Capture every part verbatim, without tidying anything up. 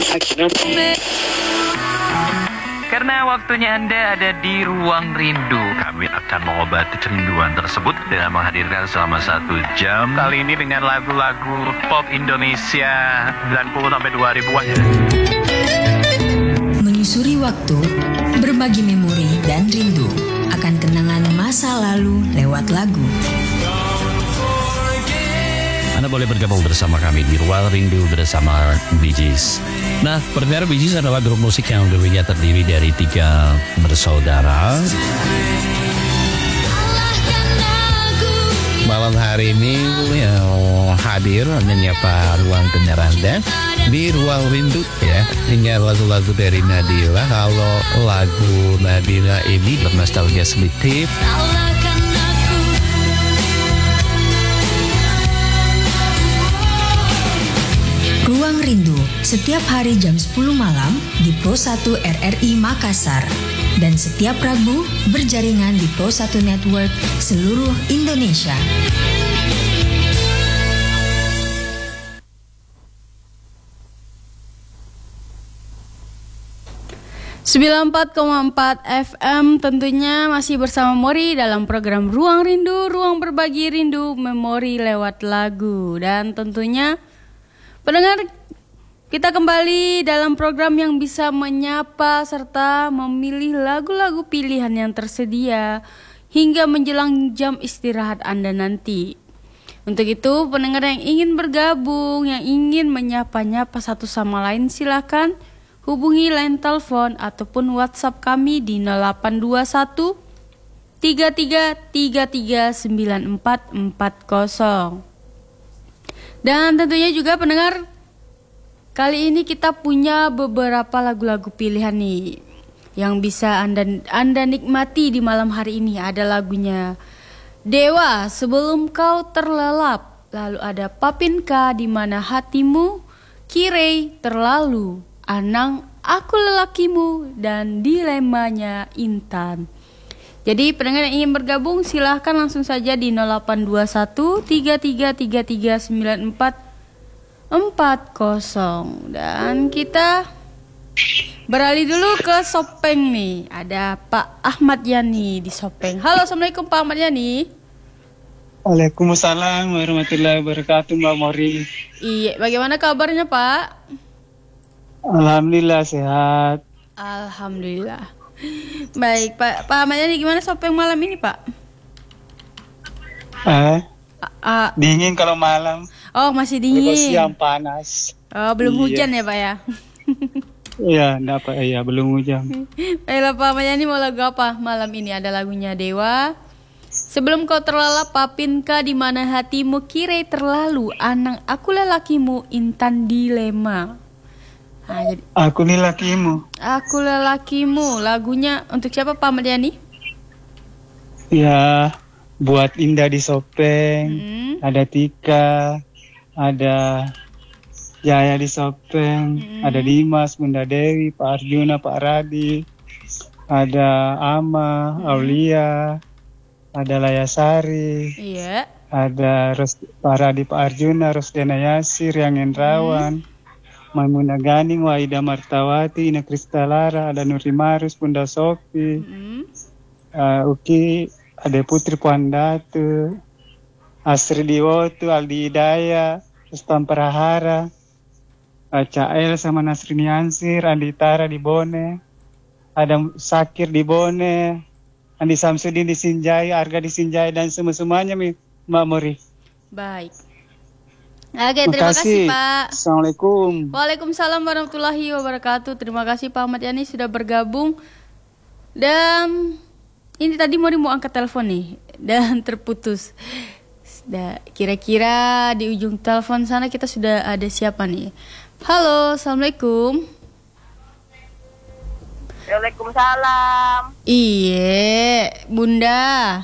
Karena waktunya Anda ada di Ruang Rindu, kami akan mengobati kerinduan tersebut dengan menghadirkan selama satu jam. Kali ini dengan lagu-lagu pop Indonesia sembilan puluh sampai dua ribuan. Menyusuri waktu, berbagi memori dan rindu akan kenangan masa lalu lewat lagu. Anda boleh bergabung bersama kami di Ruang Rindu bersama Bee Gees. Nah, pendengar, Bee Gees adalah grup musik yang dulunya terdiri dari tiga bersaudara. Malam hari ini ya, hadir menyapa ruang dengar Anda di Ruang Rindu ya, dengan lagu-lagu dari Nadila. Kalau lagu Nadila ini bernostalgia sedikit. Ruang Rindu setiap hari jam sepuluh malam di Pro satu R R I Makassar dan setiap Rabu berjaringan di Pro satu Network seluruh Indonesia. sembilan puluh empat koma empat F M tentunya masih bersama Mori dalam program Ruang Rindu, ruang berbagi rindu, memori lewat lagu. Dan tentunya pendengar, kita kembali dalam program yang bisa menyapa serta memilih lagu-lagu pilihan yang tersedia hingga menjelang jam istirahat Anda nanti. Untuk itu, pendengar yang ingin bergabung, yang ingin menyapa-nyapa satu sama lain, silakan hubungi line telepon ataupun WhatsApp kami di nol delapan dua satu tiga tiga tiga tiga sembilan empat empat nol. Dan tentunya juga pendengar, kali ini kita punya beberapa lagu-lagu pilihan nih yang bisa Anda Anda nikmati di malam hari ini. Ada lagunya Dewa, Sebelum Kau Terlelap, lalu ada Papinka, Di Mana Hatimu, Kirei, Terlalu, Anang, Aku Lelakimu, dan Dilemanya Intan. Jadi pendengar yang ingin bergabung silahkan langsung saja di nol delapan dua satu tiga tiga tiga tiga sembilan empat empat nol. Dan kita beralih dulu ke Sopeng nih. Ada Pak Ahmad Yani di Sopeng. Halo, Assalamualaikum Pak Ahmad Yani. Waalaikumsalam warahmatullahi wabarakatuh, Mbak Mori. Iya, bagaimana kabarnya Pak? Alhamdulillah sehat. Alhamdulillah. Baik, Pak Pak Ahmad Yani, gimana Sopeng malam ini, Pak? Eh? A- a- Dingin kalau malam. oh, masih Kalau dingin. siang panas. Oh, belum Iya. hujan ya, Pak ya? Iya, enggak apa ya, belum hujan. Baiklah, Pak Ahmad Yani, mau lagu apa malam ini? Ada lagunya Dewa, Sebelum Kau Terlelap, Papinka, Di Mana Hatimu, Kirei, Terlalu, Anang, Aku Lelakimu, Intan, Dilema. Nah, jadi, Aku nih lakimu. Aku Lelakimu, lagunya untuk siapa Pak Ahmad Yani? Ya, buat Indah di Sopeng. Hmm. Ada Tika, ada Jaya di Sopeng, Hmm. ada Dimas, Bunda Dewi, Pak Arjuna, Pak Radi, ada Ama, Aulia, ada Layasari, Iya. ada Ros- Pak Radi, Pak Arjuna, Rosdena Yasir, Yang Endrawan, Maimunah Ganing, Waida Martawati, Ina Kristalara, ada Nuri Marus, Bunda Sofi, Hmm. uh, Uki, ada Putri Puandatu, Astri Diwotu, Aldi Hidayah, Rustam Prahara, uh, Cael sama Nasrin Yansir, Andi Tara di Bone, ada Sakir di Bone, Andi Samsudin di Sinjai, Arga di Sinjai, dan semua-semuanya Mbak Mori. Baik. Oke, terima kasih Pak. Assalamualaikum. Waalaikumsalam warahmatullahi wabarakatuh. Terima kasih Pak Ahmad Yani sudah bergabung. Dan ini tadi Mori mau angkat telepon nih dan terputus. Da- Kira-kira di ujung telepon sana kita sudah ada siapa nih? Halo, Assalamualaikum. Waalaikumsalam. Iya, Bunda.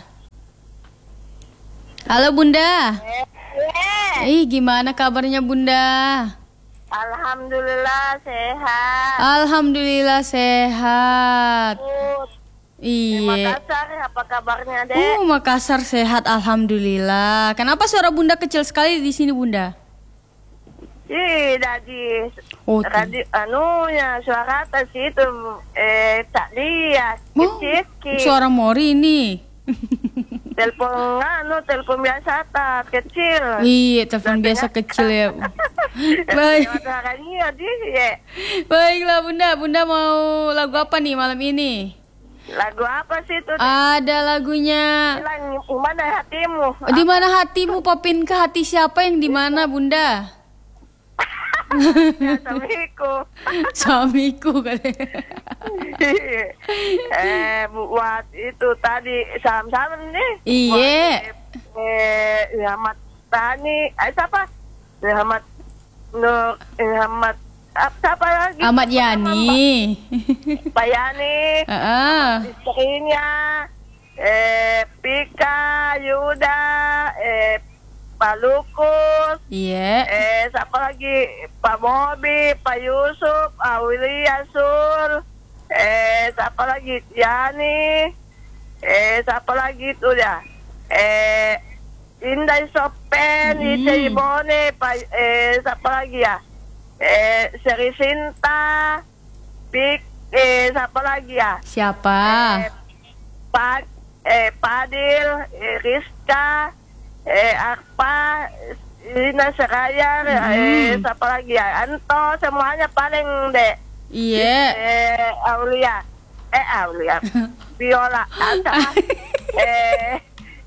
Halo Bunda. Yeah. Ih, gimana kabarnya Bunda? Alhamdulillah sehat. Alhamdulillah sehat. Good. Iya. Makassar, apa kabarnya Dek? Uh, Makassar sehat, alhamdulillah. Kenapa suara Bunda kecil sekali di sini Bunda? Ih, dari Oh, tuh. radio anunya suara atas itu eh tak lihat. Oh, Kecil. suara Mori ini. Telepon anu, telepon biasa tak kecil. Iya, telepon biasa kecil ya. Baik. Suaranya dia ya. Baiklah Bunda, Bunda mau lagu apa nih malam ini? Lagu apa sih itu? Ada lagunya. Bilang di mana hatimu? Di mana hatimu, popin ke hati siapa yang di mana Bunda? Assalamualaikum. Suamiku kali. eh buat itu tadi salam-salam nih. Iya. Buat, eh Rahmat Tani, eh siapa? Rahmat Nur, Rahmat apa siapa lagi? Ahmad Yani. Pak Yani, Heeh. istrinya, eh Pika, Yuda, eh Pak Lukus, Iya. eh siapa lagi? Pak Mobi, Pak Yusuf, Aulia Sur, eh siapa lagi? Yani, eh siapa lagi itu ya? Eh Indah Sopen, Hmm. Ita Ibone, Pak eh siapa lagi ya? Eh Seri Sinta, Pik, eh siapa lagi ya? Siapa? Eh, Pak eh Padil, eh, Rizka, eh Arpa, Lina Seraya, eh siapa lagi ya? Anto, semuanya paling deh. Iya. Eh Aulia, eh Aulia, Viola, Asa, eh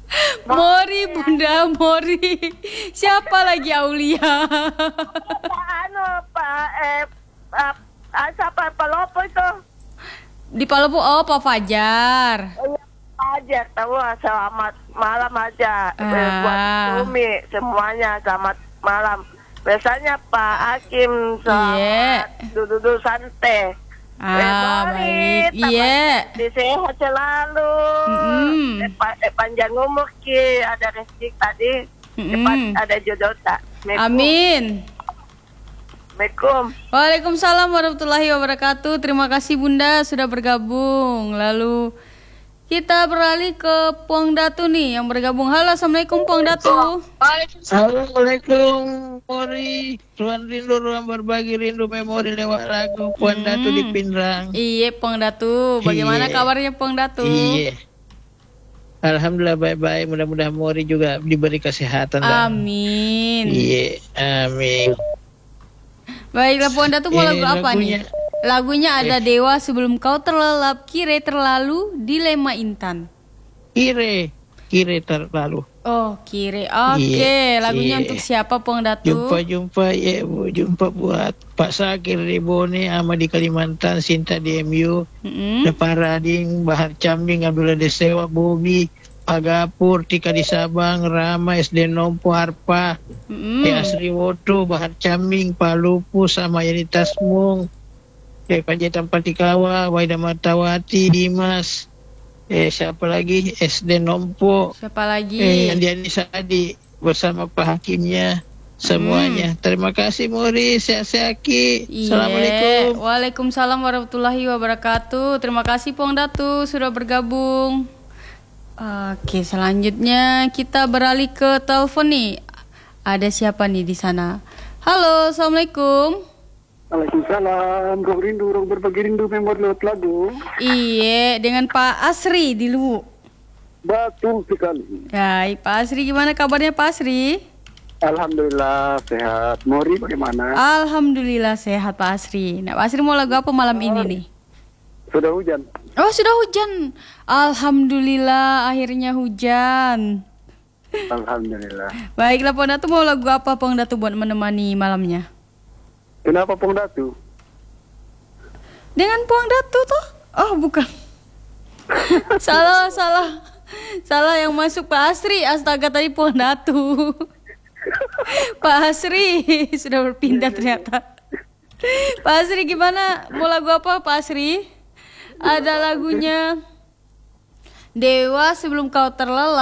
Mori Bunda, Mori. Siapa lagi Aulia? Pak anu Pak eh Pak Asa Pak Palopo itu. Di Palopo, oh Pak Fajar. Aja tahu selamat malam aja eh, Ah. buat Umi semuanya selamat malam. Biasanya Pak Hakim selamat Iya. duduk-duduk santai. Ah, baik. Iya. Di sehat selalu. Mm-mm. Eh, pa- eh, panjang umur ki ada rezeki tadi. Mm-mm. Cepat ada jodoh tak. Amin. Assalamualaikum. Waalaikumsalam warahmatullahi wabarakatuh. Terima kasih Bunda sudah bergabung. Lalu kita beralih ke Pong Datu nih yang bergabung. Halo, assalamualaikum Pong Datu. Assalamualaikum Mori, ruang rindu, ruang berbagi rindu memori lewat lagu Puan Datu di Pinrang. Iya Pong Datu. Bagaimana Iya. kabarnya Pong Datu? Iya. Alhamdulillah baik-baik, mudah-mudahan Mori juga diberi kesehatan dan Amin. iya, amin. Baiklah Pong Datu mau Ini lagu apa lagunya. nih? Lagunya ada Dewa Sebelum Kau Terlelap, Kire Terlalu, Dilema Intan. Kire, kire terlalu. Oh, Kire. Oke, Iya, lagunya iya. untuk siapa Pong Datu? Jumpa-jumpa ya Bu, jumpa buat Pak Sakir di Bone, Ama di Kalimantan, Sinta di M U, Mm-mm. Depan Rading, Bahar Cambing, Abdullah Desewa, Bobi, Pak Gapur, Tika di Sabang, Rama, S D Nompo, Harpa, Mm-mm. Teh Asri Woto, Bahar Cambing, Pak Lupu, sama Yani Tasmung, Teh Panjaitan Patikawa, Waida Matawati, Dimas, eh siapa lagi, S D Nompo, Siapa lagi? eh Andiani Sadi, bersama Pak Hakimnya, semuanya. Terima kasih Mori, sehat-sehat Ki. Iya. Assalamualaikum. Waalaikumsalam warahmatullahi wabarakatuh. Terima kasih Pong Datu sudah bergabung. Oke, selanjutnya kita beralih ke telepon nih. Ada siapa nih di sana? Halo, assalamualaikum. Waalaikumsalam. Ruang rindu, ruang berbagi rindu memori lewat lagu. Iya, dengan Pak Asri di Luwu. Betul sekali. Baik, Pak Asri gimana kabarnya Pak Asri? Alhamdulillah sehat. Mori bagaimana? Alhamdulillah sehat Pak Asri. Nah, Pak Asri mau lagu apa malam ini nih? Sudah hujan. Oh, sudah hujan. Alhamdulillah akhirnya hujan. Alhamdulillah. Baiklah Pong Datu mau lagu apa Pong Datu buat menemani malamnya? Kenapa Pong Datu? Dengan Pong Datu tuh? Oh bukan. salah salah salah yang masuk Pak Asri. Astaga tadi Pong Datu. Pak Asri sudah berpindah ternyata. Pak Asri gimana? Mau lagu apa Pak Asri? Ada lagunya Dewa Sebelum Kau Terlelap.